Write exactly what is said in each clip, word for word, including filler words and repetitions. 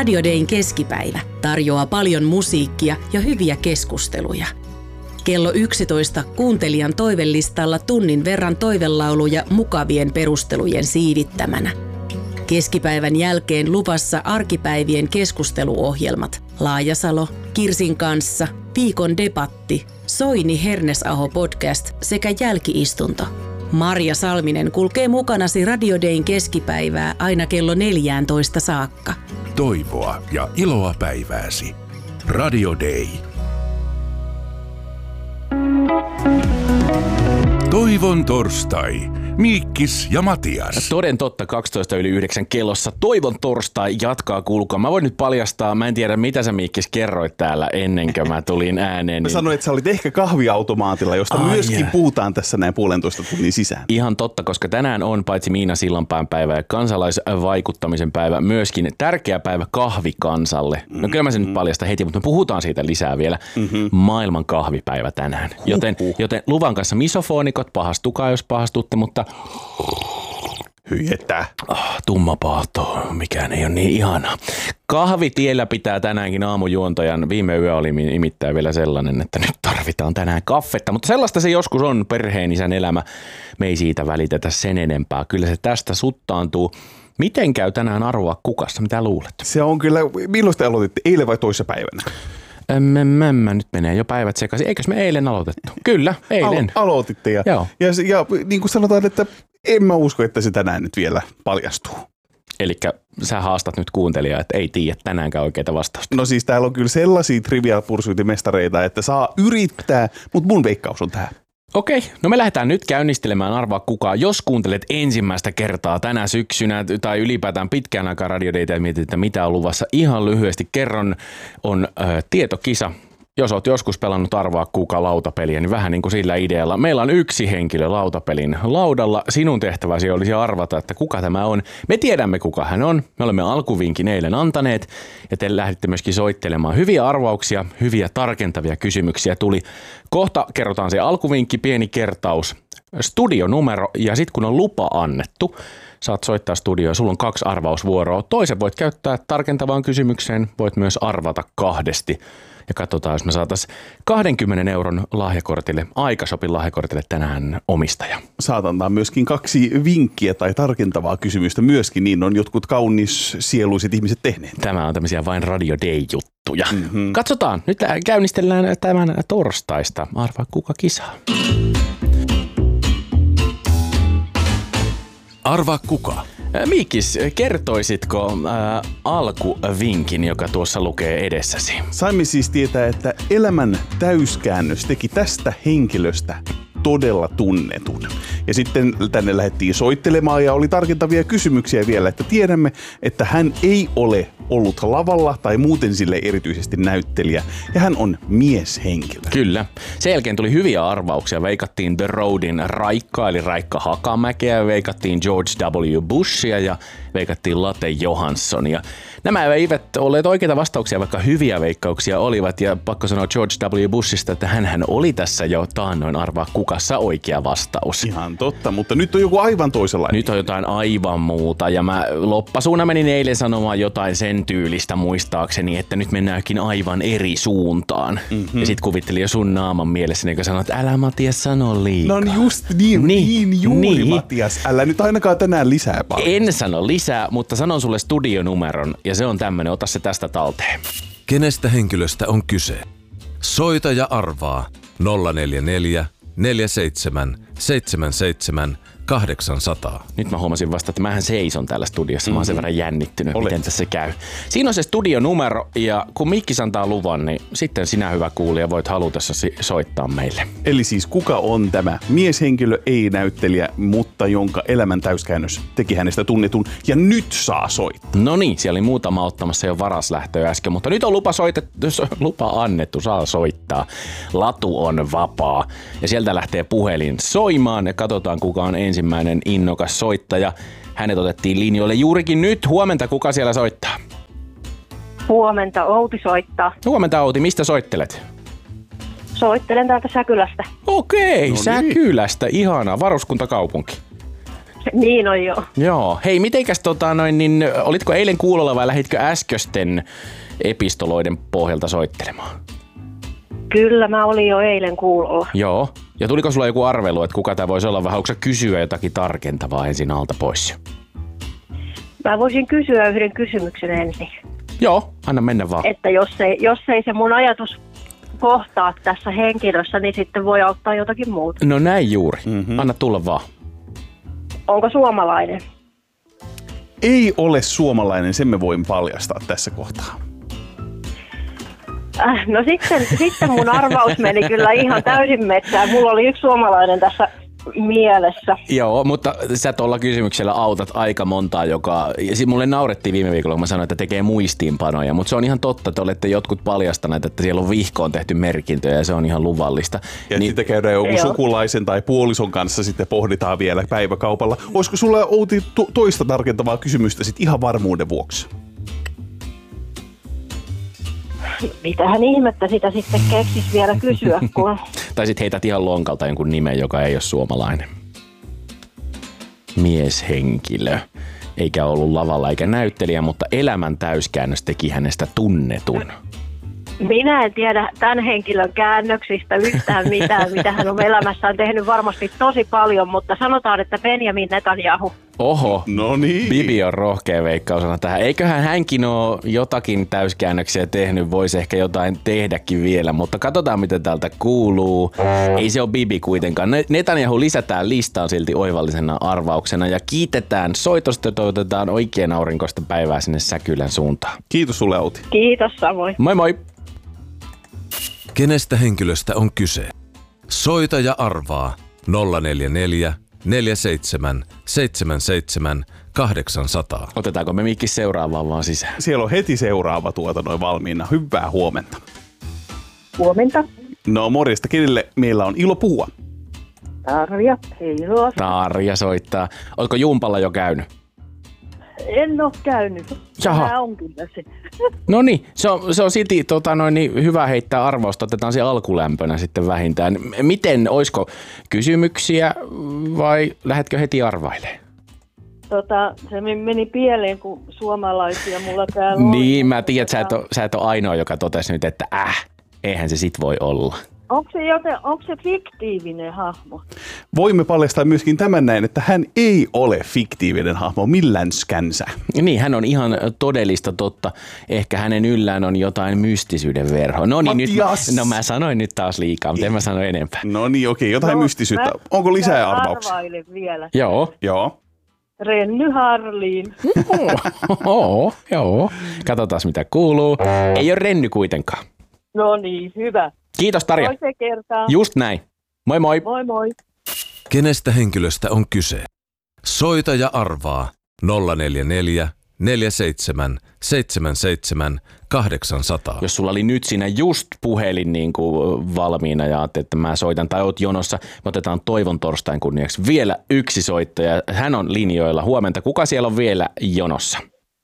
Radio Dayn keskipäivä tarjoaa paljon musiikkia ja hyviä keskusteluja. Kello yksitoista kuuntelijan toivellistalla tunnin verran toivelauluja mukavien perustelujen siivittämänä. Keskipäivän jälkeen luvassa arkipäivien keskusteluohjelmat Laajasalo, Kirsin kanssa, Viikon debatti, Soini Hernesaho podcast sekä jälkiistunto. Marja Salminen kulkee mukanasi Radio Dayn keskipäivää aina kello neljätoista saakka. Toivoa ja iloa päivääsi. Radio Day. Toivon torstai. Miikkis ja Matias. Toden totta, kaksitoista yli yhdeksän kellossa. Toivon torstai jatkaa kulkua. Mä voin nyt paljastaa, mä en tiedä mitä sä Miikkis kerroit täällä ennen kuin mä tulin ääneen. Mä niin... sanoin, että sä olit ehkä kahviautomaatilla, josta Ai myöskin yeah. puhutaan tässä näin puolentoista tunnin sisään. Ihan totta, koska tänään on paitsi Miina Sillanpään päivä ja kansalaisvaikuttamisen päivä, myöskin tärkeä päivä kahvikansalle. No kyllä mä sen nyt paljastan heti, mutta me puhutaan siitä lisää vielä. Mm-hmm. Maailman kahvipäivä tänään. Joten, joten luvan kanssa misofonikot, pahastukaa jos pahastutte, mutta Hyi-että. Oh, tumma paato, mikään ei ole niin ihana. Kahvitiellä pitää tänäänkin aamujuontajan. Viime yö oli nimittäin vielä sellainen, että nyt tarvitaan tänään kaffetta. Mutta sellaista se joskus on perheenisän elämä. Me ei siitä välitetä sen enempää. Kyllä se tästä suttaantuu. Miten käy tänään arvoa kukassa? Mitä luulet? Se on kyllä, milloin te aloititte? Eilen vai toissa päivänä? Ämmämmämmä, nyt menee jo päivät sekaisin. Eikös me eilen aloitettu? Kyllä, eilen. Alo- aloititte ja, Joo. ja, ja niin kuin sanotaan, että en mä usko, että se tänään nyt vielä paljastuu. Elikkä sä haastat nyt kuuntelijaa, että ei tiedä tänäänkään oikeita vastausta. No siis täällä on kyllä sellaisia Trivial Pursuit-mestareita, että saa yrittää, mutta mun veikkaus on tää. Okei, no me lähdetään nyt käynnistelemään Arvaa kukaan. Jos kuuntelet ensimmäistä kertaa tänä syksynä tai ylipäätään pitkään aikaa Radio Daytä ja mietit, että mitä on luvassa, ihan lyhyesti kerron, on äh, tietokisa. Jos oot joskus pelannut Arvaa kukaan lautapeliä, niin vähän niin kuin sillä idealla. Meillä on yksi henkilö lautapelin laudalla. Sinun tehtäväsi olisi arvata, että kuka tämä on. Me tiedämme, kuka hän on. Me olemme alkuvinkin eilen antaneet ja te lähditte myöskin soittelemaan. Hyviä arvauksia, hyviä tarkentavia kysymyksiä tuli. Kohta kerrotaan se alkuvinkki, pieni kertaus, studionumero ja sitten kun on lupa annettu, saat soittaa studioon. Sulla on kaksi arvausvuoroa. Toisen voit käyttää tarkentavaan kysymykseen, voit myös arvata kahdesti. Ja katsotaan, jos me saataisiin kahdenkymmenen euron lahjakortille, Aikashopin lahjakortille tänään omistaja. Saat antaa myöskin kaksi vinkkiä tai tarkentavaa kysymystä myöskin, niin on jotkut kaunis sieluiset ihmiset tehneet. Tämä on tämmöisiä vain Radio Day-juttuja. Mm-hmm. Katsotaan, nyt käynnistellään tämän torstaista. Arvaa kuka kisaa. Arvaa kuka. Miikis, kertoisitko äh, alkuvinkin, joka tuossa lukee edessäsi? Saimme siis tietää, että elämän täyskäännös teki tästä henkilöstä todella tunnetun. Ja sitten tänne lähdettiin soittelemaan ja oli tarkentavia kysymyksiä vielä, että tiedämme, että hän ei ole ollut lavalla tai muuten sille erityisesti näyttelijä. Ja hän on mieshenkilö. Kyllä. Sen jälkeen tuli hyviä arvauksia. Veikattiin The Roadin Raikka, eli Raikka Hakamäkeä, veikattiin George W. Bushia ja veikattiin Latte Johanssonia. Nämä eivät olleet oikeita vastauksia, vaikka hyviä veikkauksia olivat. Ja pakko sanoa George W. Bushista, että hänhän oli tässä jo taannoin Arvaa kukassa oikea vastaus. Ihan totta, mutta nyt on joku aivan toisenlainen. Nyt on jotain aivan muuta ja mä loppasuuna menin eilen sanomaan jotain sen tyylistä muistaakseni, että nyt mennäänkin aivan eri suuntaan. Mm-hmm. Ja sit kuvittelin jo sun naaman mielessäni, joka sanoi, että älä Matias sano liikaa. No just niin, niin, niin juuri niin. Matias. Älä nyt ainakaan tänään lisää paljon. En sano lisää, mutta sanon sulle studionumeron ja se on tämmönen, ota se tästä talteen. Kenestä henkilöstä on kyse? Soita ja arvaa nolla neljä neljä neljä seitsemän seitsemän seitsemän kahdeksansataa. Nyt mä huomasin vasta, että mähän seison täällä studiossa. Mä oon sen verran jännittynyt, Olet. miten tässä käy. Siinä on se studionumero ja kun Mikkis antaa luvan, niin sitten sinä hyvä kuulija voit halutessasi soittaa meille. Eli siis kuka on tämä mieshenkilö, ei näyttelijä, mutta jonka elämän täyskäännös teki hänestä tunnetun ja nyt saa soittaa. No niin, siellä oli muutama ottamassa jo varaslähtöä äsken, mutta nyt on lupa, soitettu, lupa annettu, saa soittaa. Latu on vapaa ja sieltä lähtee puhelin soimaan ja katsotaan kuka on ensimmäinen innokas soittaja. Hänet otettiin linjoille juurikin nyt. Huomenta, kuka siellä soittaa? Huomenta, Outi soittaa. Huomenta Outi, mistä soittelet? Soittelen täältä Säkylästä. Okei, No niin. Säkylästä, ihanaa. Varuskuntakaupunki. Niin on jo. Joo. Hei, mitenkäs tota noin, niin olitko eilen kuulolla vai lähditkö äskösten epistoloiden pohjalta soittelemaan? Kyllä, mä olin jo eilen kuulolla. Joo. Ja tuliko sulla joku arvelu, että kuka tämä voisi olla, vai haluatko sä kysyä jotakin tarkentavaa ensin alta pois? Mä voisin kysyä yhden kysymyksen ensin. Joo, anna mennä vaan. Että jos ei, jos ei se mun ajatus kohtaa tässä henkilössä, niin sitten voi auttaa jotakin muuta. No näin juuri. Mm-hmm. Anna tulla vaan. Onko suomalainen? Ei ole suomalainen, sen me voin paljastaa tässä kohtaa. Äh, no sitten, sitten mun arvaus meni kyllä ihan täysin metsään. Mulla oli yksi suomalainen tässä mielessä. Joo, mutta sä tuolla kysymyksellä autat aika montaa, joka... Mulle naurettiin viime viikolla, kun mä sanoin, että tekee muistiinpanoja, mutta se on ihan totta, että olette jotkut paljastaneet, että siellä on vihkoon tehty merkintöjä ja se on ihan luvallista. Ja niin... sitten käydään joku sukulaisen tai puolison kanssa sitten pohditaan vielä päiväkaupalla. Olisiko sulla, Outi, to- toista tarkentavaa kysymystä sitten ihan varmuuden vuoksi? Mitähän ihmettä sitä sitten keksis vielä kysyä, kun... Tai sitten heität ihan lonkalta jonkun nimen, joka ei ole suomalainen. Mieshenkilö. Eikä ollut lavalla eikä näyttelijä, mutta elämän täyskäännös teki hänestä tunnetun. Minä en tiedä tämän henkilön käännöksistä yhtään mitään, mitä hän on elämässään tehnyt varmasti tosi paljon, mutta sanotaan, että Benjamin Netanyahu. Oho, no niin. Bibi on rohkea veikkausana tähän. Eiköhän hänkin ole jotakin täyskäännöksiä tehnyt, voisi ehkä jotain tehdäkin vielä, mutta katsotaan miten täältä kuuluu. Ei se ole Bibi kuitenkaan. Netanyahu lisätään listaan silti oivallisena arvauksena ja kiitetään soitosta ja toivotetaan oikein aurinkoista päivää sinne Säkylän suuntaan. Kiitos sulle, Outi. Kiitos samoin. Moi moi. Kenestä henkilöstä on kyse? Soita ja arvaa nolla neljä neljä, neljä seitsemän, seitsemän seitsemän, kahdeksan nolla nolla. Otetaanko me mikki seuraavaan vaan sisään? Siellä on heti seuraava tuota noin valmiina. Hyvää huomenta. Huomenta. No morjesta, kenelle meillä on ilo puhua? Tarja, heilua. Tarja soittaa. Oletko jumpalla jo käynyt? En ole käynyt. Jaha. Tämä on kyllä se. No niin, se on, se on silti tota noin, niin hyvä heittää arvausta, otetaan se alkulämpönä sitten vähintään. Miten, olisiko kysymyksiä vai lähdetkö heti arvailemaan? Tota, se meni pieleen, kun suomalaisia mulla täällä on. Niin, mä tiedän, että sä et ole, sä et ole ainoa, joka totesi nyt, että äh, eihän se sit voi olla. Onko se, joten, onko se fiktiivinen hahmo? Voimme paljastaa myöskin tämän näin, että hän ei ole fiktiivinen hahmo millänskänsä. Niin, hän on ihan todellista totta. Ehkä hänen yllään on jotain mystisyyden verho. No niin, nyt mä, no mä sanoin nyt taas liikaa, mutta en mä sano enempää. No niin, okei, jotain No, mystisyyttä. mä- Onko lisää Mä arvauksia? arvailen vielä. Joo. Joo. Renny Harlin. Joo, joo. Katsotaan mitä kuuluu. Ei ole Renny kuitenkaan. No niin, hyvä. Kiitos Tarja. Toiseen kertaan. Just näin. Moi moi. Moi moi. Kenestä henkilöstä on kyse? Soita ja arvaa nolla neljä neljä, neljä seitsemän, seitsemän seitsemän, kahdeksan nolla nolla. Jos sulla oli nyt siinä just puhelin niin kuin valmiina ja ajattelet, että mä soitan tai oot jonossa, me otetaan Toivon torstain kunniaksi vielä yksi soittaja. Hän on linjoilla. Huomenta. Kuka siellä on vielä jonossa?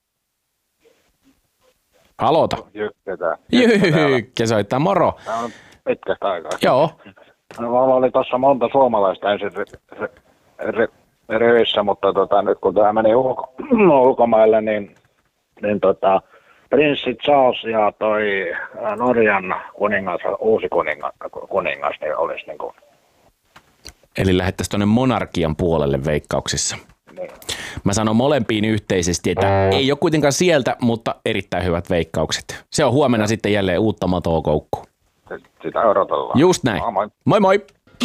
Aloita. Jykkä tää. Jykkä soittaa. Moro. Tää on pitkästä aikaa. Joo. No, mulla oli tossa monta suomalaista ensin ri- ri- ri- rivissä, mutta tota, nyt kun tää meni ulko- ulkomaille, niin, niin tota, prinssi Charles ja toi ä, Norjan kuningas, uusi kuningas, kuningas niin olisi niin kuin, Eli lähettäisiin tuonne monarkian puolelle veikkauksissa. niin. Mä sanon molempiin yhteisesti, että ei ole kuitenkaan sieltä, mutta erittäin hyvät veikkaukset. Se on huomenna sitten jälleen uutta matoa koukkuun. Sit- Sitä odotellaan. Just näin. No, moi. Moi moi.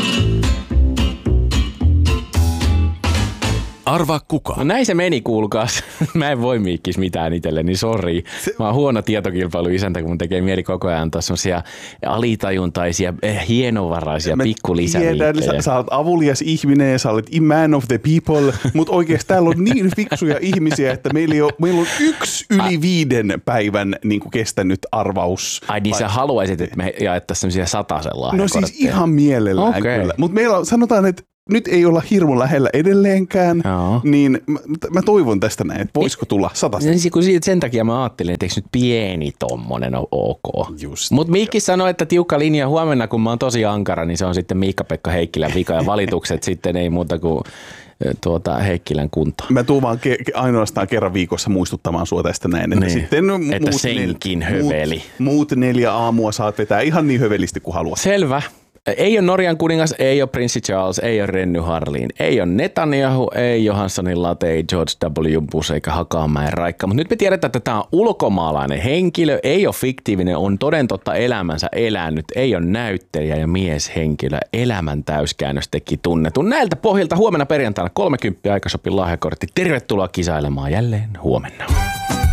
Arvaa kuka? No näin se meni, kuulkaas. Mä en voi miikkis mitään itselleni, sori. Mä oon huono tietokilpailuisäntä, kun mun tekee mieli koko ajan antaa semmosia alitajuntaisia, eh, hienovaraisia Mä pikkulisävinkkejä. tiedän, sä, sä oot avulias ihminen ja sä olet man of the people, mutta oikeasti täällä on niin fiksuja ihmisiä, että meillä, ei ole, meillä on yksi yli viiden päivän niin kuin kestänyt arvaus. Ai niin sä haluaisit, että me jaettaisiin semmosia satasella. No siis ihan mielellään Okei. kyllä. Mutta meillä on, sanotaan, että nyt ei olla hirmu lähellä edelleenkään, Joo. niin mä, mä toivon tästä näin, että voisiko tulla satasta. Niin, kun siitä, sen takia mä ajattelin, että eikö nyt pieni tommonen ole ok. Just. Mutta Miikki sanoi, että tiukka linja huomenna, kun mä oon tosi ankara, niin se on sitten Miikka-Pekka Heikkilän vika ja valitukset sitten ei muuta kuin tuota Heikkilän kuntoon. Mä tuun vaan ke- ainoastaan kerran viikossa muistuttamaan sua tästä näin. Että, niin, sitten että muut senkin nel- höveli. Muut, muut neljä aamua saat vetää ihan niin hövelisti kuin haluat. Selvä. Ei ole Norjan kuningas, ei ole prinssi Charles, ei ole Renny Harlin, ei ole Netanyahu, ei Johanssonin Latte, ei George W. Bush eikä Hakamäen Raikka. Mutta nyt me tiedetään, että tämä on ulkomaalainen henkilö, ei ole fiktiivinen, on toden totta elämänsä elänyt, ei ole näyttelijä ja mieshenkilö. Elämän täyskäännös teki tunnetun. Näiltä pohjalta huomenna perjantaina kolmekymmentä Aikasoppin lahjakortti. Tervetuloa kisailemaan jälleen huomenna.